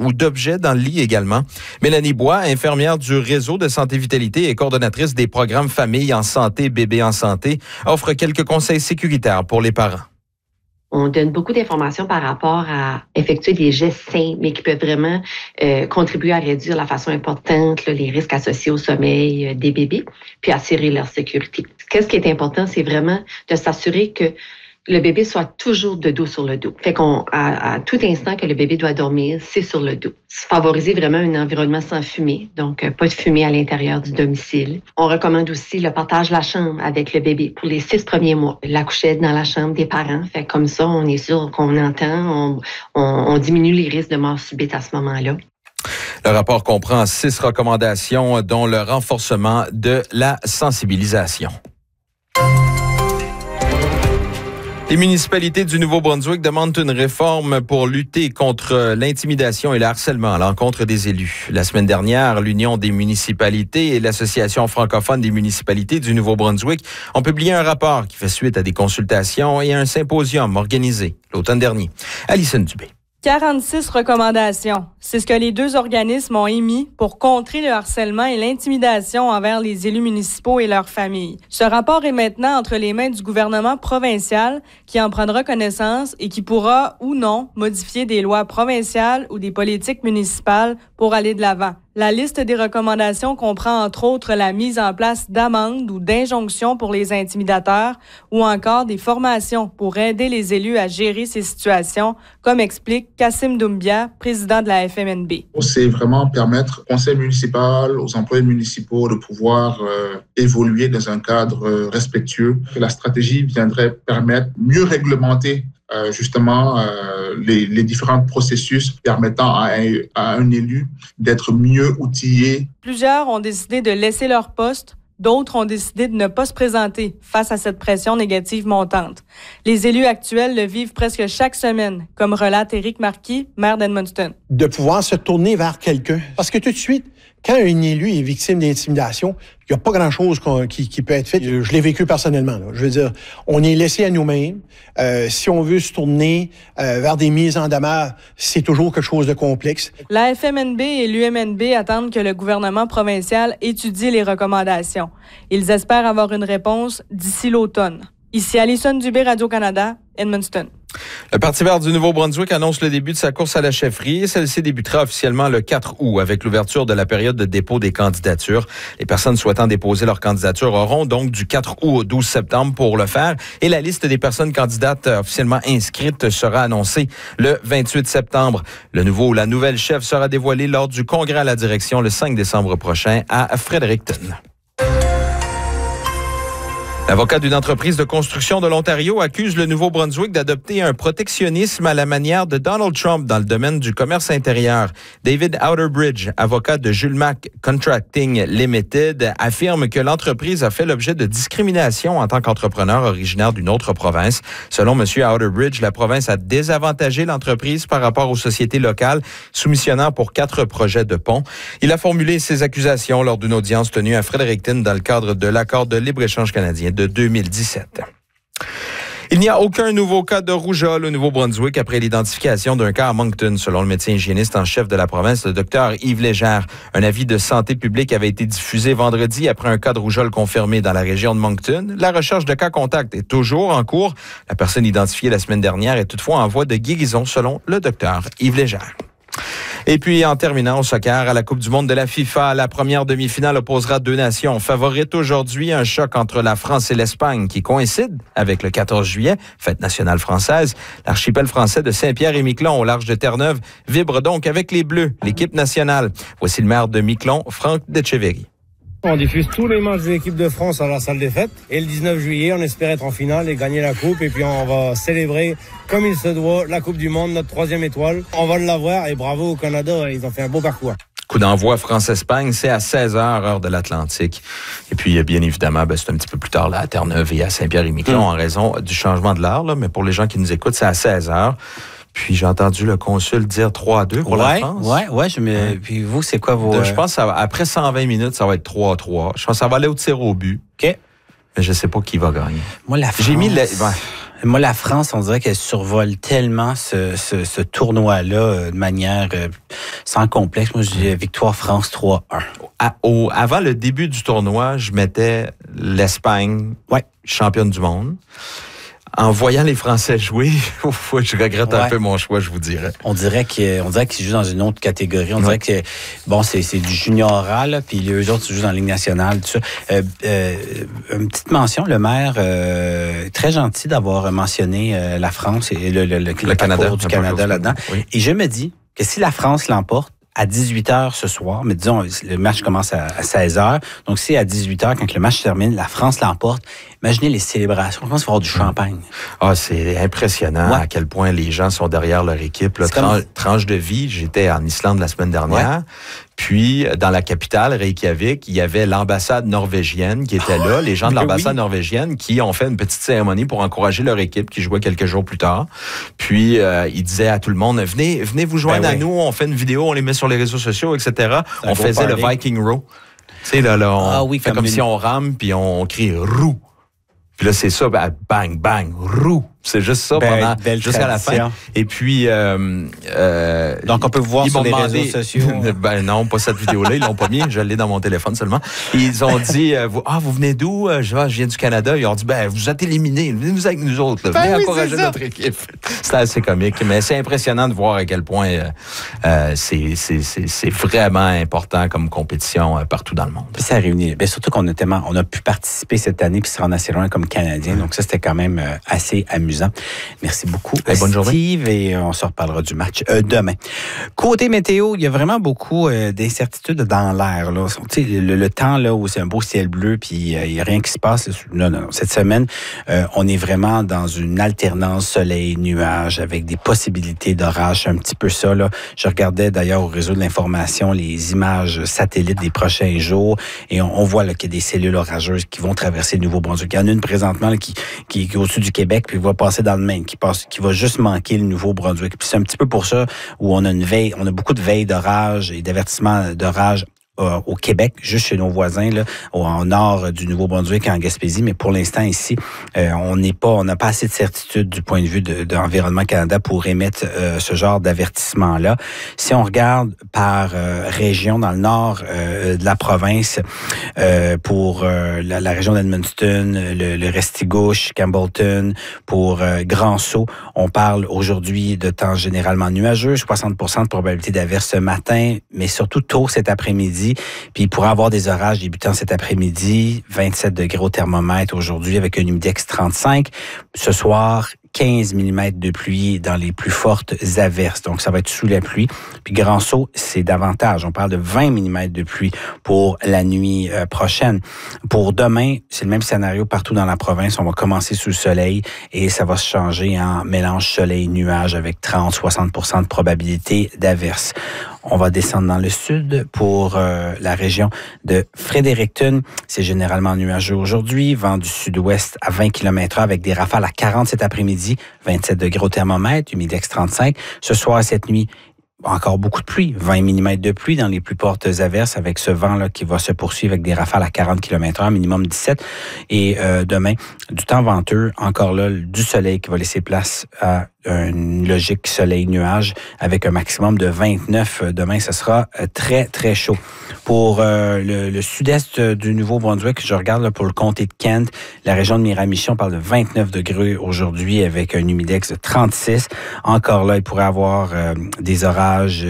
ou d'objets dans le lit également. Mélanie Bois, infirmière du réseau de santé vitalité et coordonnatrice des programmes Famille en santé, bébé en santé, offre quelques conseils sécuritaires pour les parents. On donne beaucoup d'informations par rapport à effectuer des gestes sains, mais qui peuvent vraiment contribuer à réduire la façon importante les risques associés au sommeil des bébés, puis assurer leur sécurité. Qu'est-ce qui est important, c'est vraiment de s'assurer que le bébé soit toujours de dos sur le dos. Fait à tout instant que le bébé doit dormir, c'est sur le dos. Favoriser vraiment un environnement sans fumée, donc pas de fumée à l'intérieur du domicile. On recommande aussi le partage de la chambre avec le bébé pour les 6 premiers mois. La couchette dans la chambre des parents. Fait comme ça, on est sûr qu'on entend, on diminue les risques de mort subite à ce moment-là. Le rapport comprend 6 recommandations, dont le renforcement de la sensibilisation. Les municipalités du Nouveau-Brunswick demandent une réforme pour lutter contre l'intimidation et le harcèlement à l'encontre des élus. La semaine dernière, l'Union des municipalités et l'Association francophone des municipalités du Nouveau-Brunswick ont publié un rapport qui fait suite à des consultations et à un symposium organisé l'automne dernier. Alison Dubé. 46 recommandations. C'est ce que les 2 organismes ont émis pour contrer le harcèlement et l'intimidation envers les élus municipaux et leurs familles. Ce rapport est maintenant entre les mains du gouvernement provincial qui en prendra connaissance et qui pourra ou non modifier des lois provinciales ou des politiques municipales pour aller de l'avant. La liste des recommandations comprend entre autres la mise en place d'amendes ou d'injonctions pour les intimidateurs ou encore des formations pour aider les élus à gérer ces situations, comme explique Kassim Doumbia, président de la FMNB. C'est vraiment permettre au conseil municipal, aux employés municipaux de pouvoir évoluer dans un cadre respectueux. La stratégie viendrait permettre mieux réglementer les différents processus permettant à un élu d'être mieux outillé. Plusieurs ont décidé de laisser leur poste, d'autres ont décidé de ne pas se présenter face à cette pression négative montante. Les élus actuels le vivent presque chaque semaine, comme relate Éric Marquis, maire d'Edmundston. De pouvoir se tourner vers quelqu'un. Parce que tout de suite, quand un élu est victime d'intimidation, il n'y a pas grand-chose qui peut être fait. Je l'ai vécu personnellement. Là. Je veux dire, on est laissé à nous-mêmes. Si on veut se tourner vers des mises en demeure, c'est toujours quelque chose de complexe. La FMNB et l'UMNB attendent que le gouvernement provincial étudie les recommandations. Ils espèrent avoir une réponse d'ici l'automne. Ici Alison Dubé, Radio-Canada, Edmundston. Le Parti vert du Nouveau-Brunswick annonce le début de sa course à la chefferie. Celle-ci débutera officiellement le 4 août avec l'ouverture de la période de dépôt des candidatures. Les personnes souhaitant déposer leur candidature auront donc du 4 août au 12 septembre pour le faire. Et la liste des personnes candidates officiellement inscrites sera annoncée le 28 septembre. La nouvelle chef sera dévoilée lors du congrès à la direction le 5 décembre prochain à Fredericton. L'avocat d'une entreprise de construction de l'Ontario accuse le Nouveau-Brunswick d'adopter un protectionnisme à la manière de Donald Trump dans le domaine du commerce intérieur. David Outerbridge, avocat de Jules Mac Contracting Limited, affirme que l'entreprise a fait l'objet de discrimination en tant qu'entrepreneur originaire d'une autre province. Selon M. Outerbridge, la province a désavantagé l'entreprise par rapport aux sociétés locales, soumissionnant pour 4 projets de pont. Il a formulé ces accusations lors d'une audience tenue à Fredericton dans le cadre de l'accord de libre-échange canadien de 2017. Il n'y a aucun nouveau cas de rougeole au Nouveau-Brunswick après l'identification d'un cas à Moncton, selon le médecin hygiéniste en chef de la province, le Dr Yves Légère. Un avis de santé publique avait été diffusé vendredi après un cas de rougeole confirmé dans la région de Moncton. La recherche de cas contacts est toujours en cours. La personne identifiée la semaine dernière est toutefois en voie de guérison, selon le Dr Yves Légère. Et puis, en terminant au soccer, à la Coupe du monde de la FIFA, la première demi-finale opposera 2 nations favorites aujourd'hui. Un choc entre la France et l'Espagne qui coïncide avec le 14 juillet, fête nationale française. L'archipel français de Saint-Pierre-et-Miquelon au large de Terre-Neuve vibre donc avec les Bleus, l'équipe nationale. Voici le maire de Miquelon, Franck Decheverry. On diffuse tous les matchs de l'équipe de France à la salle des fêtes. Et le 19 juillet, on espère être en finale et gagner la coupe. Et puis on va célébrer comme il se doit la Coupe du Monde, notre 3e étoile. On va l'avoir et bravo au Canada, ils ont fait un beau parcours. Coup d'envoi France-Espagne, c'est à 16h, heure de l'Atlantique. Et puis, bien évidemment, c'est un petit peu plus tard là, à Terre-Neuve et à Saint-Pierre-et-Miquelon en raison du changement de l'heure. Là. Mais pour les gens qui nous écoutent, c'est à 16h. Puis j'ai entendu le consul dire 3-2 pour la France. Ouais. Puis vous, c'est quoi vos... Je pense qu'après 120 minutes, ça va être 3-3. Je pense que ça va aller au tir au but. OK. Mais je sais pas qui va gagner. Moi, la France... Moi, la France, on dirait qu'elle survole tellement ce tournoi-là de manière... Sans complexe, moi, je dis victoire France 3-1. Avant le début du tournoi, je mettais l'Espagne championne du monde. En voyant les Français jouer, je regrette un peu mon choix, je vous dirais. On dirait qu'ils jouent dans une autre catégorie. On dirait que c'est du juniorat, là, puis eux autres jouent dans la Ligue nationale, tout ça. Une petite mention, le maire, très gentil d'avoir mentionné la France et le Canada du Canada là-dedans. Oui. Et je me dis que si la France l'emporte, à 18h ce soir, mais disons, le match commence à 16h. Donc, si à 18h, quand le match termine, la France l'emporte, imaginez les célébrations. Je pense qu'il va y avoir du champagne. Ah, c'est impressionnant à quel point les gens sont derrière leur équipe. Là, tranche de vie, j'étais en Islande la semaine dernière. Ouais. Puis, dans la capitale, Reykjavik, il y avait l'ambassade norvégienne qui était là, les gens de l'ambassade norvégienne qui ont fait une petite cérémonie pour encourager leur équipe qui jouait quelques jours plus tard. Puis, ils disaient à tout le monde, venez vous joindre à nous, on fait une vidéo, on les met sur les réseaux sociaux, etc. On faisait le Viking Row. Tu sais, là, on fait comme si on rame, puis on crie « roue ». Puis là, c'est ça, bang, bang, roue. C'est juste ça jusqu'à la fin. Et puis... donc, on peut vous voir sur les réseaux sociaux. Non, pas cette vidéo-là. Ils l'ont pas mis. Je l'ai dans mon téléphone seulement. Ils ont dit, vous venez d'où? Je viens du Canada. Ils ont dit, vous êtes éliminés. Venez-nous avec nous autres. Là. Venez encourager notre équipe. C'était assez comique. Mais c'est impressionnant de voir à quel point c'est vraiment important comme compétition partout dans le monde. Puis ça a réuni. Surtout qu'on a pu participer cette année puis se rendre assez loin comme Canadien. Donc ça, c'était quand même assez amusant. Merci beaucoup, bonne journée. Steve, et on se reparlera du match demain. Côté météo, il y a vraiment beaucoup d'incertitudes dans l'air. Là. Le temps là où c'est un beau ciel bleu puis il n'y a rien qui se passe. Non. Cette semaine, on est vraiment dans une alternance soleil-nuage avec des possibilités d'orage. Un petit peu ça. Là. Je regardais d'ailleurs au réseau de l'information les images satellites des prochains jours et on voit là, qu'il y a des cellules orageuses qui vont traverser le Nouveau-Brunswick. Il y en a une présentement là, qui est au-dessus du Québec puis va passer dans le Maine, qui va juste manquer le Nouveau-Brunswick. Puis c'est un petit peu pour ça où on a beaucoup de veilles d'orage et d'avertissements d'orage au Québec, juste chez nos voisins, là, au nord du Nouveau-Brunswick, en Gaspésie. Mais pour l'instant, ici, on n'a pas assez de certitude du point de vue d'Environnement Canada pour émettre ce genre d'avertissement-là. Si on regarde par région, dans le nord de la province, pour la région d'Edmundston, le Restigouche, Campbellton, pour Grand-Sault, on parle aujourd'hui de temps généralement nuageux, 60% de probabilité d'averse ce matin, mais surtout tôt cet après-midi. Puis il pourrait avoir des orages débutant cet après-midi, 27 degrés au thermomètre aujourd'hui avec un humidex 35. Ce soir, 15 mm de pluie dans les plus fortes averses. Donc, ça va être sous la pluie. Puis Grand-Sault, c'est davantage. On parle de 20 mm de pluie pour la nuit prochaine. Pour demain, c'est le même scénario partout dans la province. On va commencer sous le soleil et ça va se changer en mélange soleil-nuage avec 30-60% de probabilité d'averse. On va descendre dans le sud pour la région de Fredericton. C'est généralement nuageux aujourd'hui. Vent du sud-ouest à 20 km/h avec des rafales à 40 cet après-midi. 27 degrés au thermomètre, humidex 35. Ce soir, cette nuit, encore beaucoup de pluie, 20 mm de pluie dans les plus fortes averses avec ce vent-là qui va se poursuivre avec des rafales à 40 km/h, minimum 17. Et demain, du temps venteux, encore là, du soleil qui va laisser place à une logique soleil-nuage avec un maximum de 29. Demain, ce sera très, très chaud. Pour le sud-est du Nouveau-Brunswick, je regarde là, pour le comté de Kent, la région de Miramichi, on parle de 29 degrés aujourd'hui avec un humidex de 36. Encore là, il pourrait y avoir des orages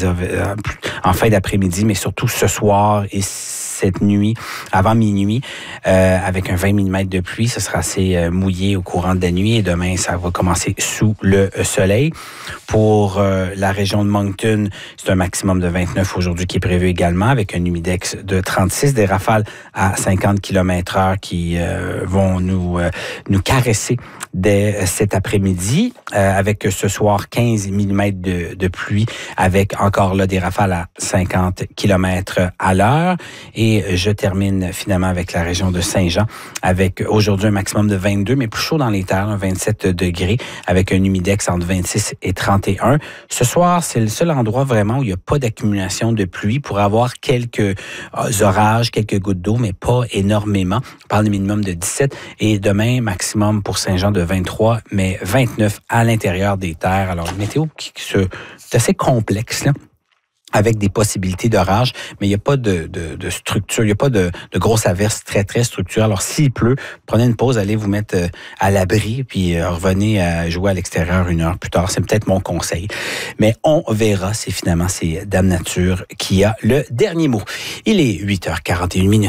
en fin d'après-midi, mais surtout ce soir et cette nuit, avant minuit, avec un 20 mm de pluie. Ce sera assez mouillé au courant de la nuit et demain, ça va commencer sous le soleil. Pour la région de Moncton, c'est un maximum de 29 aujourd'hui qui est prévu également avec un humidex de 36, des rafales à 50 km/h qui vont nous caresser dès cet après-midi avec ce soir 15 mm de pluie avec encore là des rafales à 50 km à l'heure. Et je termine finalement avec la région de Saint-Jean avec aujourd'hui un maximum de 22, mais plus chaud dans les terres, 27 degrés avec un humidex entre 26 et 31. Ce soir, c'est le seul endroit vraiment où il n'y a pas d'accumulation de pluie pour avoir quelques orages, quelques gouttes d'eau, mais pas énormément. On parle de minimum de 17 et demain, maximum pour Saint-Jean de 23, mais 29 à l'intérieur des terres. Alors, une météo c'est assez complexe, là. avec des possibilités d'orage, mais il n'y a pas de structure, il n'y a pas de grosses averses très, très structurées. Alors, s'il pleut, prenez une pause, allez vous mettre à l'abri, puis revenez à jouer à l'extérieur 1 heure plus tard. C'est peut-être mon conseil. Mais on verra si finalement c'est Dame Nature qui a le dernier mot. Il est 8h41.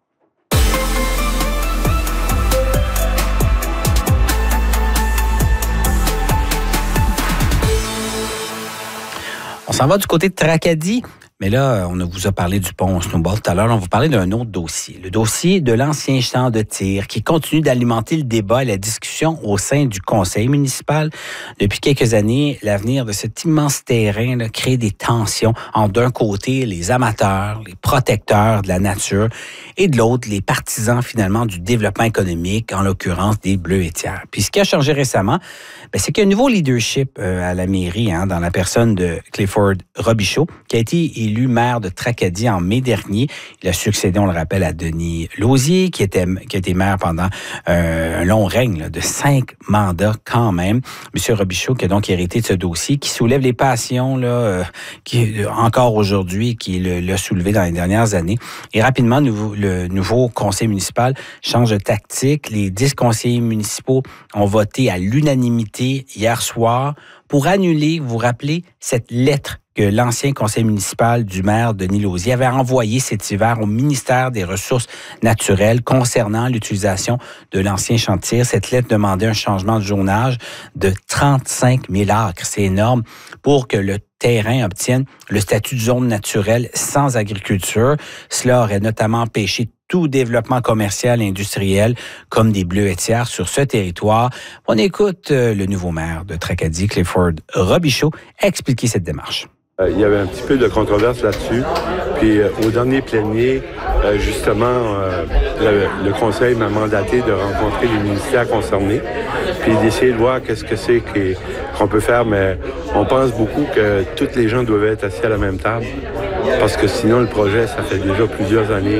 On s'en va du côté de Tracadie, mais là, on vous a parlé du pont Snowball tout à l'heure. On va vous parler d'un autre dossier. Le dossier de l'ancien champ de tir qui continue d'alimenter le débat et la discussion au sein du conseil municipal. Depuis quelques années, l'avenir de cet immense terrain là, crée des tensions entre d'un côté les amateurs, les protecteurs de la nature et de l'autre les partisans finalement du développement économique, en l'occurrence des bleuetières. Puis ce qui a changé récemment, c'est qu'il y a un nouveau leadership à la mairie dans la personne de Clifford Robichaud qui a été élu maire de Tracadie en mai dernier. Il a succédé, on le rappelle, à Denis Lausier, qui a été maire pendant un long règne là, de 5 mandats quand même. Monsieur Robichaud, qui a donc hérité de ce dossier, qui soulève les passions, là, qui encore aujourd'hui, qui l'a soulevé dans les dernières années. Et rapidement, le nouveau conseil municipal change de tactique. Les 10 conseillers municipaux ont voté à l'unanimité hier soir pour annuler, vous vous rappelez, cette lettre que l'ancien conseil municipal du maire Denis Lausier avait envoyé cet hiver au ministère des Ressources naturelles concernant l'utilisation de l'ancien champ de tir. Cette lettre demandait un changement de zonage de 35 000 acres. C'est énorme pour que le terrain obtienne le statut de zone naturelle sans agriculture. Cela aurait notamment empêché tout développement commercial et industriel comme des bleuetières sur ce territoire. On écoute le nouveau maire de Tracadie, Clifford Robichaud, expliquer cette démarche. Il y avait un petit peu de controverse là-dessus. Puis au dernier plénier, justement, le conseil m'a mandaté de rencontrer les ministères concernés, puis d'essayer de voir qu'est-ce que c'est qu'on peut faire. Mais on pense beaucoup que toutes les gens doivent être assis à la même table, parce que sinon le projet, ça fait déjà plusieurs années.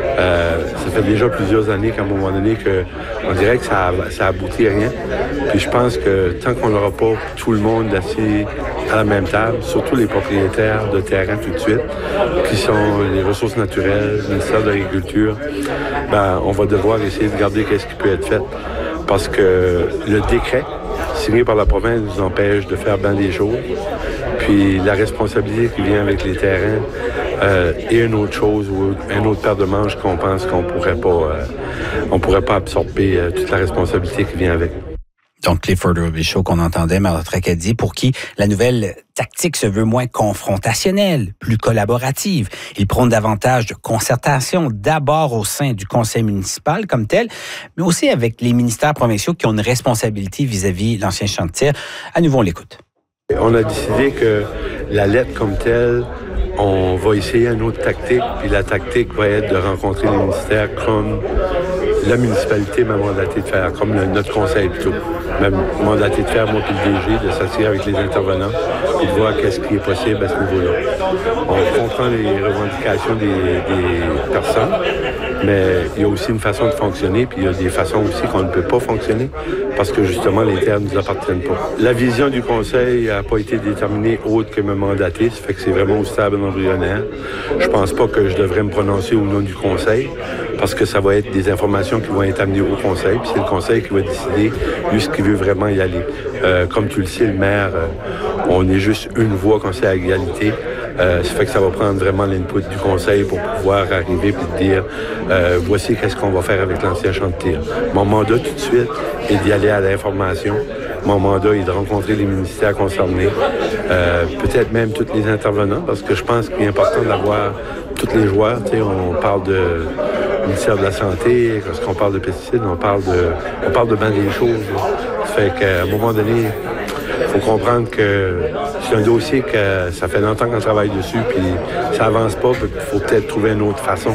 Qu'à un moment donné, on dirait que ça aboutit à rien. Puis je pense que tant qu'on n'aura pas tout le monde assis à la même table, surtout les propriétaires de terrain tout de suite, qui sont les ressources naturelles, le ministère de l'Agriculture, on va devoir essayer de garder qu'est-ce qui peut être fait. Parce que le décret signé par la province nous empêche de faire bien des choses. Puis la responsabilité qui vient avec les terrains est une autre chose ou une autre paire de manches qu'on pense qu'on pourrait pas absorber toute la responsabilité qui vient avec. Donc, Clifford Robichaud qu'on entendait, maire de Tracadie, pour qui la nouvelle tactique se veut moins confrontationnelle, plus collaborative. Il prône davantage de concertation, d'abord au sein du conseil municipal comme tel, mais aussi avec les ministères provinciaux qui ont une responsabilité vis-à-vis de l'ancien champ de tir. À nouveau, on l'écoute. On a décidé que la lettre comme telle, on va essayer une autre tactique, puis la tactique va être de rencontrer les ministères comme la municipalité m'a mandaté de faire, comme notre conseil plutôt, m'a mandaté de faire, moi puis le DG, de s'asseoir avec les intervenants et de voir qu'est-ce qui est possible à ce niveau-là. On comprend les revendications des personnes, mais il y a aussi une façon de fonctionner, puis il y a des façons aussi qu'on ne peut pas fonctionner parce que justement les terres ne nous appartiennent pas. La vision du conseil n'a pas été déterminée autre que me mandater, ça fait que c'est vraiment au stade embryonnaire. Je pense pas que je devrais me prononcer au nom du conseil parce que ça va être des informations qui vont être amenées au conseil, puis c'est le conseil qui va décider lui ce qu'il veut vraiment y aller. Comme tu le sais, le maire, on est juste une voix quand c'est à égalité. Ça fait que ça va prendre vraiment l'input du conseil pour pouvoir arriver et dire voici qu'est-ce qu'on va faire avec l'ancien champ de tir. Mon mandat tout de suite est d'y aller à l'information. Mon mandat est de rencontrer les ministères concernés, peut-être même tous les intervenants, parce que je pense qu'il est important d'avoir tous les joueurs. Tu sais, on parle du ministère de la Santé, lorsqu'on parle de pesticides, on parle de bien des choses. Ça fait qu'à un moment donné, il faut comprendre que c'est un dossier que ça fait longtemps qu'on travaille dessus, puis ça avance pas, il faut peut-être trouver une autre façon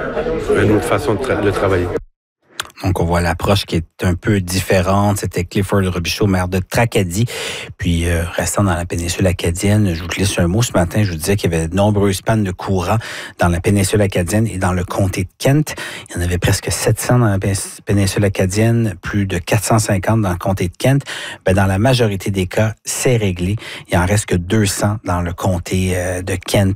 de travailler. Donc, on voit l'approche qui est un peu différente. C'était Clifford Robichaud, maire de Tracadie. Puis, restant dans la péninsule acadienne, je vous glisse un mot. Ce matin, je vous disais qu'il y avait de nombreuses pannes de courant dans la péninsule acadienne et dans le comté de Kent. Il y en avait presque 700 dans la péninsule acadienne, plus de 450 dans le comté de Kent. Dans la majorité des cas, c'est réglé. Il en reste que 200 dans le comté de Kent